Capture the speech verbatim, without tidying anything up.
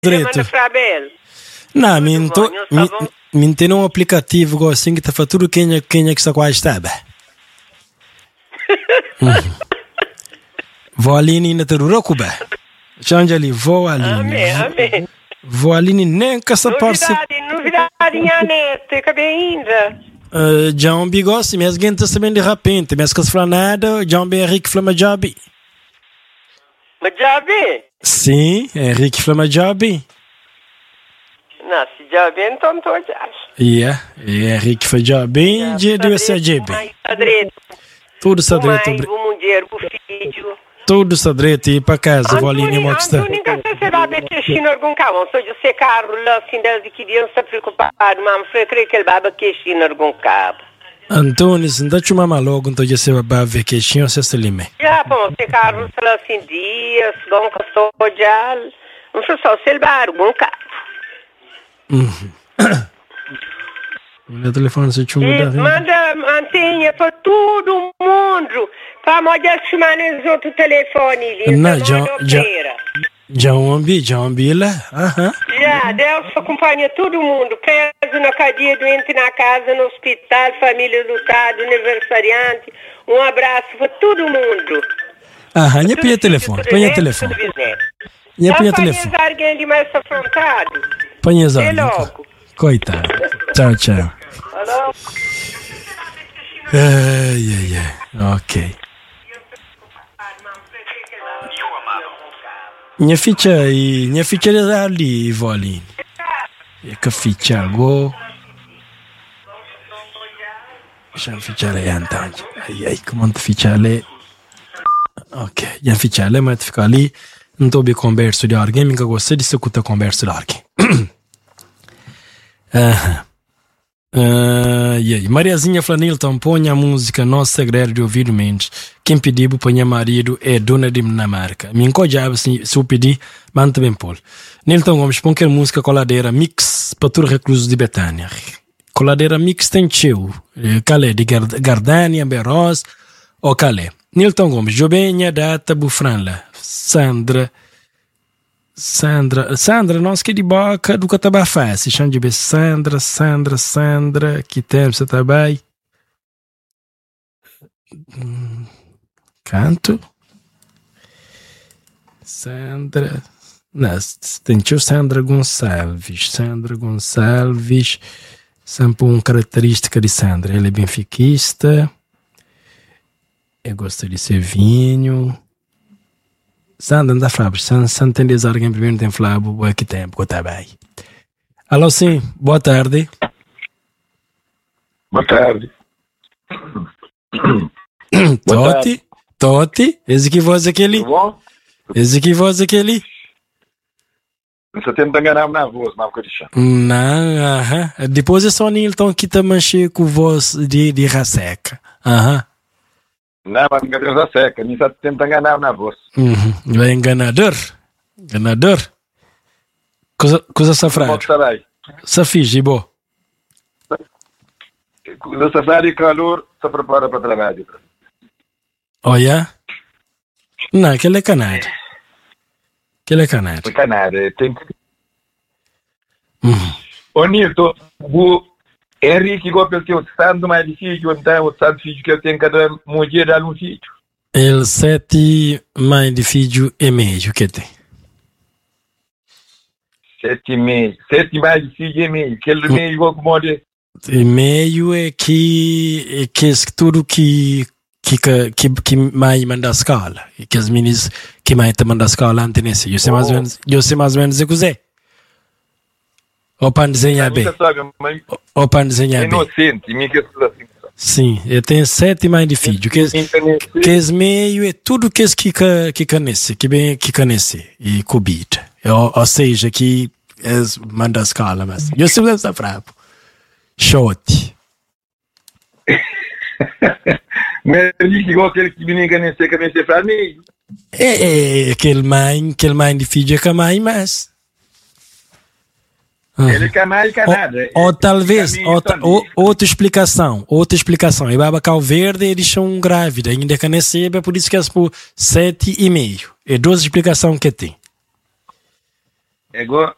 direito. Não, minto, min tem um aplicativo assim que tá fazendo tudo quem é quem é que está quase estava. Vou ali na Terurocuba. Chanja ali, vou ali. Amém, amém. Vou ali nem que essa parte. Novidade, novidade em net, acabei ainda. Uh, John Bigossi, mas alguém está sabendo de repente, mas que se fala nada, John B. Henrique Flamajabi. Majabi? Sim, Henrique Flamajabi. Não, se já bem, então estou já. Yeah, Henrique Flamajabi, de deve ser J B. Tudo sadreto. O mulher, o filho. Tudo sadreto e para casa, vou ali nem mostrar. Antônio, nunca se sabe que China algum carro, só de ser carro lá, assim, desde que dia não está preocupado, mas eu creio que ele vai que China algum cabo. Antônio, se não te chama logo, então já se vai ver que China se está lime. Já, bom, se carro lá assim dias, bom, que estou já, não sei só se ele vai algum carro. Uhum. O telefone se chama da manda mantenha para todo mundo. Para mandar chamar nos outros telefones ali. Não, já, já, já ouvi, já ouvi lá. Aham. Já, Deus acompanha todo mundo. Preso na cadeia, doente na casa, no hospital, família lutada, aniversariante. Um abraço para todo mundo. Aham, e põe o telefone, põe o telefone. E põe o telefone. Põe alguém de mais afrontado. Põe as alguém. Coitado. Tchau, tchau. Alô? Ai, ai, ai. Ok. Minha ficha e minha ficha é ali, vou ali. E que ficha go. Já ficha é então. Ai, ai, como tu ficha ali. Ok, já ficha ali, mas fica ali. Não estou bem converso de alguém, me gosta de escutar conversa de alguém. Aham. Uh, yeah. Mariazinha Flanilton, põe a música Nosso Segredo de Ouvir Mentes. Quem pediu põe a marido é Dona de Dinamarca. Me encoja se, se eu pedir, manda bem pôr. Nilton Gomes, põe que música coladeira mix para todo recluso de Betânia. Coladeira mix tem teu. Calé de Gardania, Beros ou Calé. Nilton Gomes, Jobenha Data Bufranla. Sandra. Sandra, Sandra, nós que de boca do Catabafá, se chama de Sandra, Sandra, Sandra, que tempo você tá bem? Canto? Sandra, não, tem tio Sandra Gonçalves, Sandra Gonçalves, sempre uma característica de Sandra, ela é benfiquista, eu gosto de ser vinho. Sandra, não dá flávio. Se não tem alguém primeiro, tem flávio, boa que tempo, que tá bem. Alô, sim, boa tarde. Boa tarde. Toti, Toti, esse que voz aquele? Tudo bom? Esse que voz aquele? Você tenta enganar na voz, não é chão. Não, aham. Depois é só Nilton que tá manchando com voz de, de raseca. Aham. Não, mas nunca Deus a seca, nem só tenta enganar na voz. Uhum. É enganador. Enganador. Coisa, coisa safrada. Safiji, bo. No safari e calor, se prepara para trabalho. Olha. Não, aquele é canário. Aquele é canário. É canário, tem que... Uhum. Ô, Nilton, o Henrique gosta de um santo mais de filho, então o santo filho que eu tenho cada mulher dar um filho. Ele sete mais de filho e meio que tem. Sete e meio. Sete mais de filho e meio. Aquele hum. meio igual como de... E meio é que é que tudo que que que que mais manda a escola. E que as meninas que mais te manda a escola antes nesse. Eu sei mais ou menos, eu sei mais ou menos o que é. Ou para desenhar bem. Ou para desenhar bem. Inocente, me que sim, eu tenho sete mais de filho. Que que es meio é tudo que es que que canece, que bem que canece e cubita. Ou, ou seja, que es manda a escola, mas eu sei essa frase. Short. Mas ele que gosta que me engane se que me se faz meio. É, é aquele mãe, aquele mãe de filho que mãe mais. Ele quer mais que nada. Ou, ou talvez, outra, ou, outra explicação, outra explicação. E baba cal verde, eles são grávidos, ainda que recebe, é por isso que é por sete e meio. É duas explicações que tem. É igual,